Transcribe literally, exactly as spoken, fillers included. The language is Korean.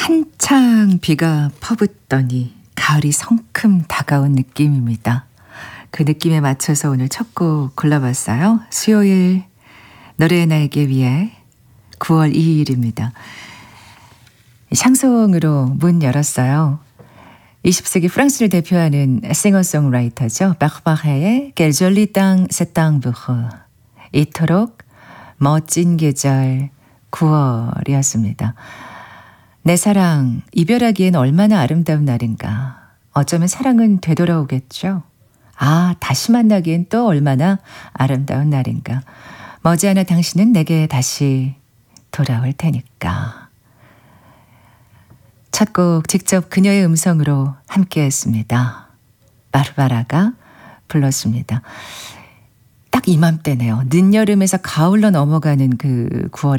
한창 비가 퍼붓더니 가을이 성큼 다가온 느낌입니다. 그 느낌에 맞춰서 오늘 첫 곡 골라봤어요. 수요일 노래의 날개 위에 구월 이일입니다. 샹송으로 문 열었어요. 이십 세기 프랑스를 대표하는 싱어송라이터죠. 바흐바헤의 Quelle jolie temps cet amour. 이토록 멋진 계절 구월이었습니다. 내 사랑, 이별하기엔 얼마나 아름다운 날인가. 어쩌면 사랑은 되돌아오겠죠. 아, 다시 만나기엔 또 얼마나 아름다운 날인가. 머지않아 당신은 내게 다시 돌아올 테니까. 첫 곡 직접 그녀의 음성으로 함께했습니다. 바르바라가 불렀습니다. 딱 이맘때네요. 늦여름에서 가을로 넘어가는 그 구월